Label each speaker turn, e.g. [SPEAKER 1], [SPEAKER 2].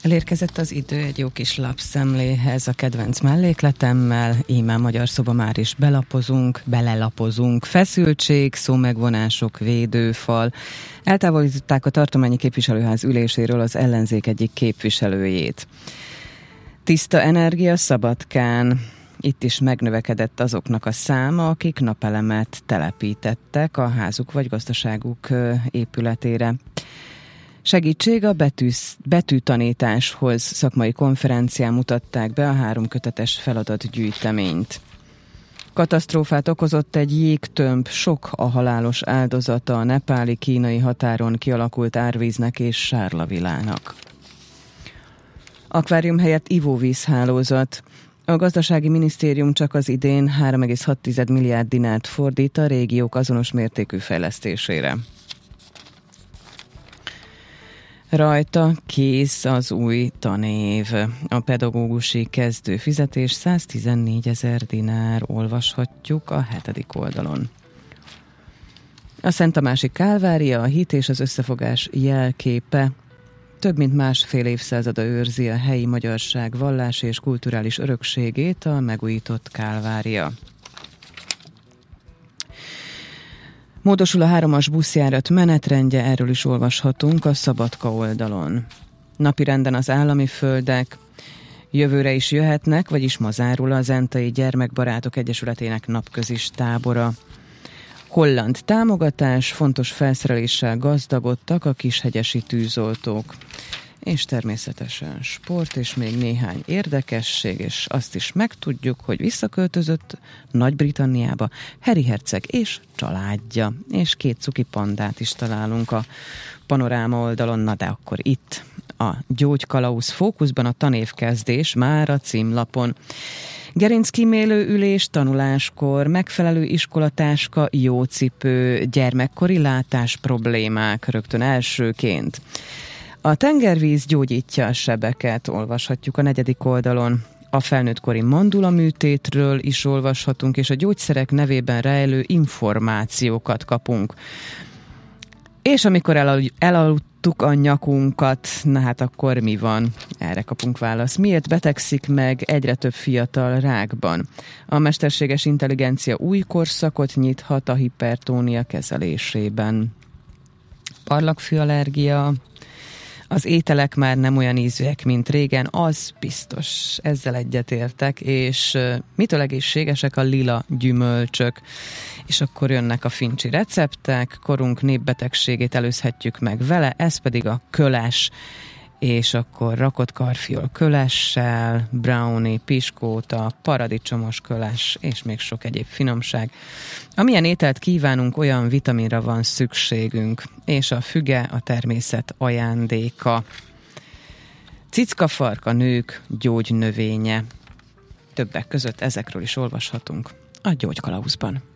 [SPEAKER 1] Elérkezett az idő egy jó kis lapszemléhez a kedvenc mellékletemmel, íme Magyar Szoba már is belelapozunk. Feszültség, szómegvonások, védőfal. Eltávolították a tartományi képviselőház üléséről az ellenzék egyik képviselőjét. Tiszta energia Szabadkán. Itt is megnövekedett azoknak a száma, akik napelemet telepítettek a házuk vagy gazdaságuk épületére. Segítség a betűtanításhoz szakmai konferencián mutatták be a 3 kötetes feladatgyűjteményt. Katasztrófát okozott egy jégtömb, sok a halálos áldozata a nepáli-kínai határon kialakult árvíznek és sárlavilának. Akvárium helyett ivóvízhálózat. A gazdasági minisztérium csak az idén 3,6 milliárd dinárt fordít a régiók azonos mértékű fejlesztésére. Rajta kész az új tanév. A pedagógusi kezdőfizetés 114 000 dinár, olvashatjuk a 7. oldalon. A Szent Tamási Kálvária, a hit és az összefogás jelképe. Több mint másfél évszázada őrzi a helyi magyarság vallási és kulturális örökségét a megújított Kálvária. Módosul a 3-as buszjárat menetrendje, erről is olvashatunk a Szabadka oldalon. Napirenden az állami földek, jövőre is jöhetnek, vagyis ma zárul a Zentai Gyermekbarátok Egyesületének napközis tábora. Holland támogatás, fontos felszereléssel gazdagodtak a kishegyesi tűzoltók. És természetesen sport, és még néhány érdekesség, és azt is megtudjuk, hogy visszaköltözött Nagy-Britanniába Harry herceg és családja, és 2 cuki pandát is találunk a panoráma oldalon, na de akkor itt a gyógykalauz fókuszban a tanévkezdés már a címlapon. Gerinckímélő ülés tanuláskor, megfelelő iskolatáska, jó cipő, gyermekkori látás problémák rögtön elsőként. A tengervíz gyógyítja a sebeket, olvashatjuk a 4. oldalon. A felnőttkori mandula műtétről is olvashatunk, és a gyógyszerek nevében rejlő információkat kapunk. És amikor elaludtuk a nyakunkat, na hát akkor mi van? Erre kapunk választ. Miért betegszik meg egyre több fiatal rákban? A mesterséges intelligencia új korszakot nyithat a hipertónia kezelésében. Parlagfűallergia. Az ételek már nem olyan ízűek, mint régen, az biztos, ezzel egyetértek, és mitől egészségesek a lila gyümölcsök, és akkor jönnek a fincsi receptek, korunk népbetegségét előzhetjük meg vele, ez pedig a köles, és akkor rakott karfiol kölessel, brownie, piskóta, paradicsomos köles, és még sok egyéb finomság. Amilyen ételt kívánunk, olyan vitaminra van szükségünk, és a füge a természet ajándéka. Cickafark a nők gyógynövénye. Többek között ezekről is olvashatunk a gyógykalauzban.